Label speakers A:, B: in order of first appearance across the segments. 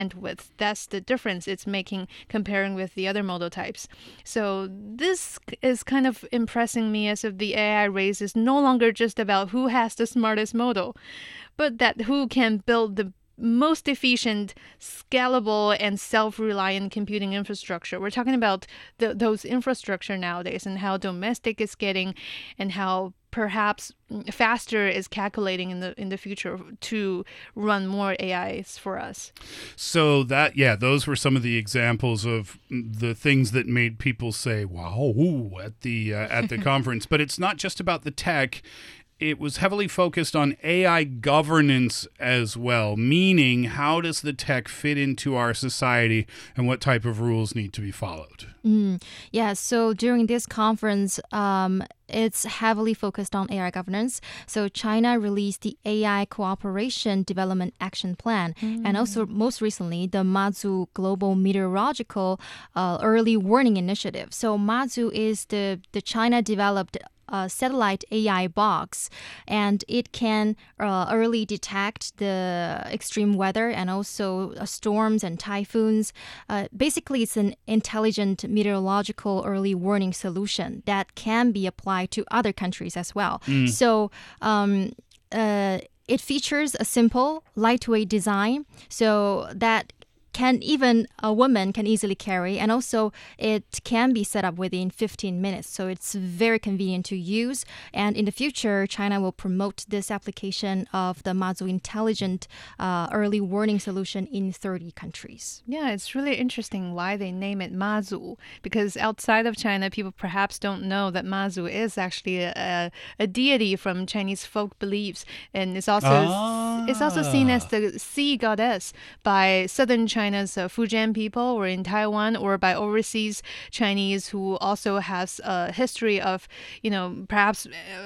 A: bandwidth. That's the difference it's making comparing with the other model types. So this is kind of impressing me as if the AI race is no longer just about who has the smartest model, but that who can build the most efficient, scalable, and self-reliant computing infrastructure. We're talking about those infrastructure nowadays and how domestic it's getting and how perhaps faster is calculating in the future to run more AIs for us.
B: So those were some of the examples of the things that made people say, wow, at the conference. But it's not just about the tech. It was heavily focused on AI governance as well, meaning how does the tech fit into our society and what type of rules need to be followed?
C: Yeah, so during this conference, it's heavily focused on AI governance. So China released the AI Cooperation Development Action Plan, and also most recently, the Mazu Global Meteorological Early Warning Initiative. So Mazu is the China-developed satellite AI box, and it can early detect the extreme weather and also storms and typhoons. Basically, it's an intelligent meteorological early warning solution that can be applied to other countries as well. So it features a simple, lightweight design so that a woman can easily carry, and also it can be set up within 15 minutes. So it's very convenient to use. And in the future, China will promote this application of the Mazu intelligent early warning solution in 30 countries.
A: Yeah, it's really interesting why they name it Mazu, because outside of China, people perhaps don't know that Mazu is actually a deity from Chinese folk beliefs, and it's also seen as the sea goddess by southern China's Fujian people, or in Taiwan, or by overseas Chinese who also has a history of, perhaps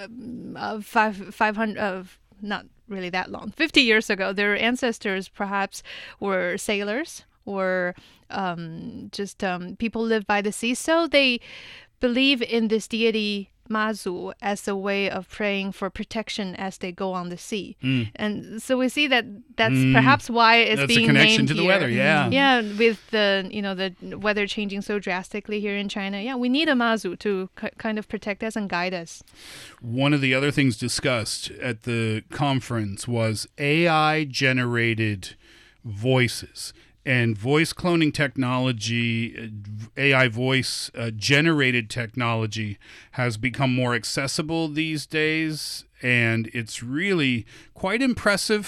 A: 500 not really that long, 50 years ago, their ancestors perhaps were sailors or just people live by the sea. So they believe in this deity Mazu as a way of praying for protection as they go on the sea. And so we see that that's perhaps why it's
B: that's
A: being
B: a connection
A: named
B: to the
A: here.
B: weather, yeah.
A: Yeah, with the weather changing so drastically here in China. Yeah, we need a Mazu to kind of protect us and guide us.
B: One of the other things discussed at the conference was AI-generated voices. And voice cloning technology, AI voice generated technology has become more accessible these days. And it's really quite impressive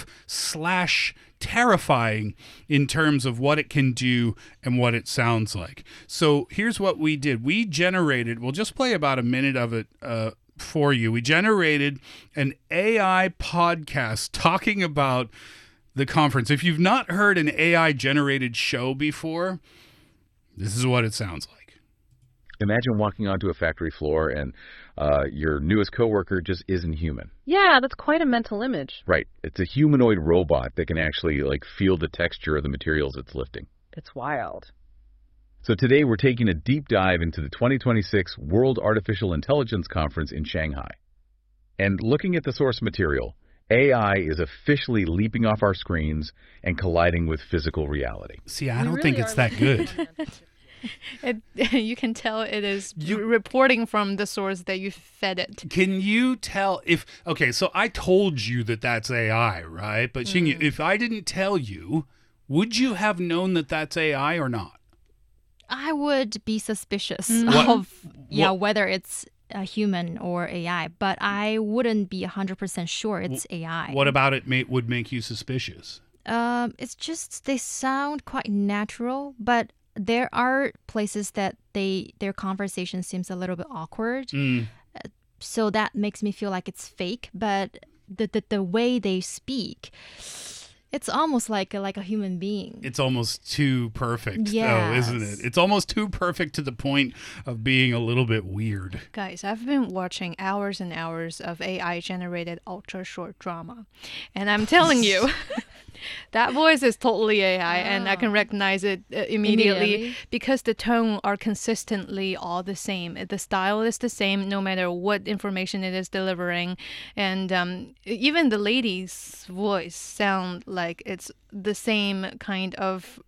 B: / terrifying in terms of what it can do and what it sounds like. So here's what we did. We'll just play about a minute of it for you. We generated an AI podcast talking about the conference. If you've not heard an AI-generated show before, this is what it sounds like.
D: Imagine walking onto a factory floor and your newest coworker just isn't human.
E: Yeah, that's quite a mental image.
D: Right. It's a humanoid robot that can actually feel the texture of the materials it's lifting.
E: It's wild.
D: So today we're taking a deep dive into the 2026 World Artificial Intelligence Conference in Shanghai. And looking at the source material, AI is officially leaping off our screens and colliding with physical reality.
B: See, I don't think it's that good.
A: You can tell it is reporting from the source that you fed it.
B: Can you tell so I told you that that's AI, right? But Xingyu, if I didn't tell you, would you have known that that's AI or not?
C: I would be suspicious of whether it's a human or AI, but I wouldn't be 100% sure it's AI.
B: What about it would make you suspicious?
C: It's just they sound quite natural, but there are places that their conversation seems a little bit awkward. So that makes me feel like it's fake, but the way they speak, it's almost like a human being.
B: It's almost too perfect, though, isn't it? It's almost too perfect to the point of being a little bit weird.
A: Guys, I've been watching hours and hours of AI-generated ultra-short drama. And I'm telling you, That voice is totally AI, and I can recognize it immediately because the tone are consistently all the same. The style is the same no matter what information it is delivering, and even the lady's voice sound like it's the same kind of